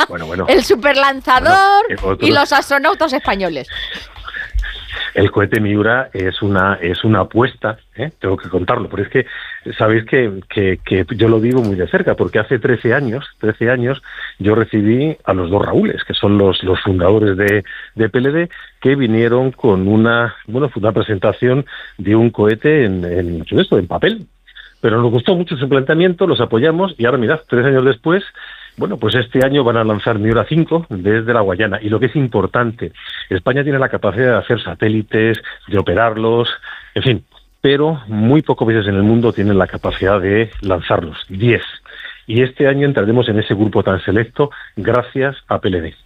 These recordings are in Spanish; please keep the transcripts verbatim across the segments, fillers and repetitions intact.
bueno, bueno. el superlanzador bueno, y los astronautas españoles. El cohete Miura es una es una apuesta, ¿eh? Tengo que contarlo, pero es que sabéis que, que, que yo lo vivo muy de cerca, porque hace trece años, trece años, yo recibí a los dos Raúles, que son los, los fundadores de, de P L D, que vinieron con una, bueno, una presentación de un cohete en, en, esto, en papel. Pero nos gustó mucho su planteamiento, los apoyamos, y ahora mirad, tres años después, bueno, pues este año van a lanzar Miura cinco desde la Guayana. Y lo que es importante, España tiene la capacidad de hacer satélites, de operarlos, en fin, pero muy pocos países en el mundo tienen la capacidad de lanzarlos, diez. Y este año entraremos en ese grupo tan selecto gracias a P L D.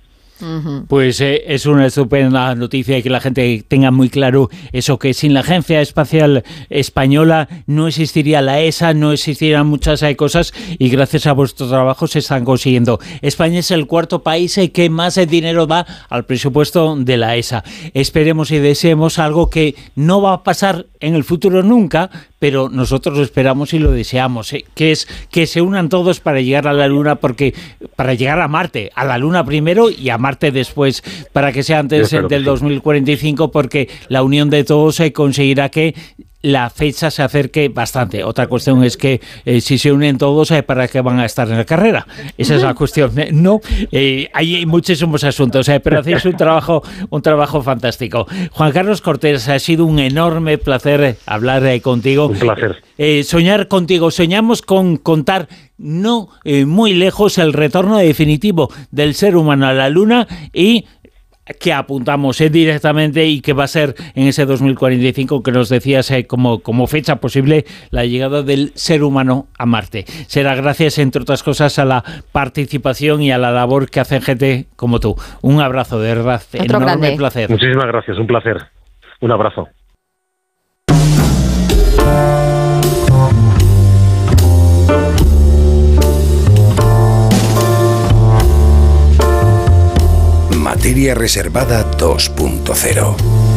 Pues eh, es una estupenda noticia y que la gente tenga muy claro eso, que sin la Agencia Espacial Española no existiría la E S A, no existirían muchas eh, cosas, y gracias a vuestro trabajo se están consiguiendo. España es el cuarto país eh, que más eh, dinero da al presupuesto de la E S A. Esperemos y deseemos algo que no va a pasar en el futuro nunca, pero nosotros lo esperamos y lo deseamos, ¿eh? que es que se unan todos para llegar a la Luna, porque para llegar a Marte, a la Luna primero y a Marte después, para que sea antes del dos mil cuarenta y cinco, porque la unión de todos eh, conseguirá que la fecha se acerque bastante. Otra cuestión es que eh, si se unen todos, eh, ¿para qué van a estar en la carrera? Esa es la cuestión. ¿eh? No, eh, hay muchísimos asuntos, eh, pero hacéis un trabajo, un trabajo fantástico. Juan Carlos Cortés, ha sido un enorme placer hablar eh, contigo. Un placer. Eh, soñar contigo. Soñamos con contar no eh, muy lejos el retorno definitivo del ser humano a la Luna, y que apuntamos eh, directamente, y que va a ser en ese dos mil cuarenta y cinco que nos decías eh, como, como fecha posible la llegada del ser humano a Marte. Será gracias, entre otras cosas, a la participación y a la labor que hacen gente como tú. Un abrazo, de verdad. Otro enorme grande. placer. Muchísimas gracias, un placer. Un abrazo. Materia reservada dos punto cero.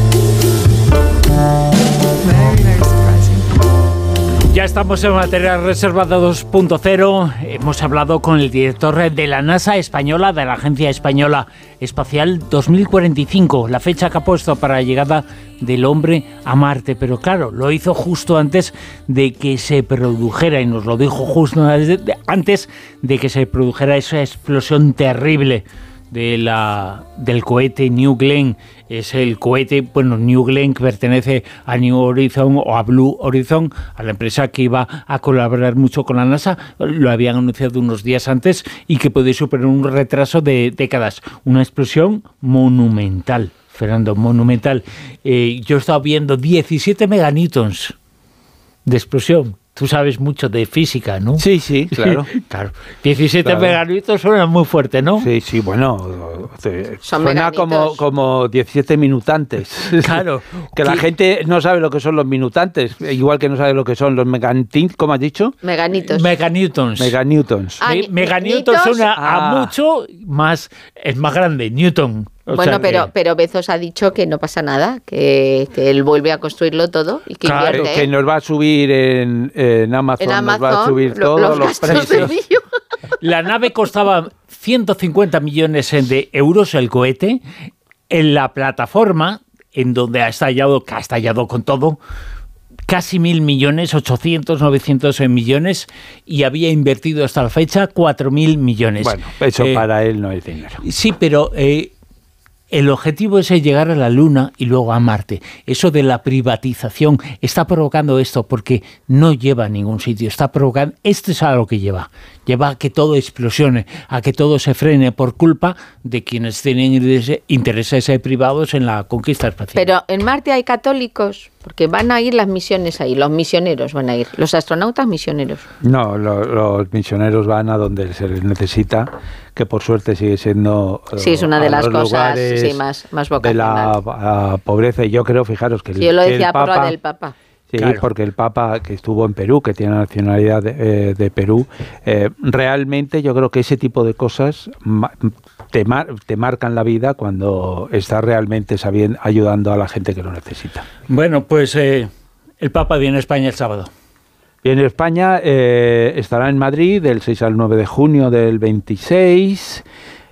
Ya estamos en Materia Reservada dos punto cero. Hemos hablado con el director de la NASA española, de la Agencia Española Espacial, dos mil cuarenta y cinco, la fecha que ha puesto para la llegada del hombre a Marte. Pero claro, lo hizo justo antes de que se produjera, y nos lo dijo justo antes de que se produjera esa explosión terrible de la, del cohete New Glenn. Es el cohete, bueno, New Glenn, que pertenece a New Horizon o a Blue Horizon, a la empresa que iba a colaborar mucho con la NASA. Lo habían anunciado unos días antes, y que puede superar un retraso de décadas. Una explosión monumental, Fernando, monumental. Eh, yo he estado viendo diecisiete meganewtons de explosión. Tú sabes mucho de física, ¿no? Sí, sí, claro. claro. diecisiete claro. meganewtons suena muy fuerte, ¿no? Sí, sí, bueno, te, suena meganitos. como, como diecisiete minutantes. Claro. Que la gente no sabe lo que son los minutantes, igual que no sabe lo que son los meganewtons, ¿cómo has dicho? Meganitos. Meganewtons. Meganewtons. Ah, Me- meganewtons nitos. suena Ah. a mucho más, es más grande, Newton. O Bueno, sea pero, que- pero Bezos ha dicho que no pasa nada, que, que él vuelve a construirlo todo y que Claro, invierte. Que ¿eh? nos va a subir en, en Amazon, En Amazon, nos va a subir lo- todos los los, gastos de precios. envío. La nave costaba ciento cincuenta millones de euros, el cohete. En la plataforma, en donde ha estallado, que ha estallado con todo, casi mil millones, ochocientos, novecientos millones, y había invertido hasta la fecha cuatro mil millones. Bueno, eso Eh, para él no es dinero. Sí, pero eh, el objetivo es llegar a la Luna y luego a Marte. Eso de la privatización está provocando esto, porque no lleva a ningún sitio. Está provocando, esto es a lo que lleva. Lleva a que todo explosione, a que todo se frene por culpa de quienes tienen intereses privados en la conquista espacial. Pero en Marte hay católicos, porque van a ir las misiones ahí, los misioneros van a ir, los astronautas misioneros. No, lo- los misioneros van a donde se les necesita, que por suerte sigue siendo eh, Sí, es una de a las los cosas lugares sí, más, más de la vocacional. a, pobreza. Y yo creo, fijaros, que el, Sí, yo lo que el decía por Papa, lo del Papa. Sí, Claro. porque el Papa, que estuvo en Perú, que tiene nacionalidad de, eh, de Perú, eh, realmente yo creo que ese tipo de cosas ma- te, mar- te marcan la vida cuando estás realmente sabiendo, ayudando a la gente que lo necesita. Bueno, pues eh, el Papa viene a España el sábado. Y en España eh, estará en Madrid del seis al nueve de junio del veintiséis.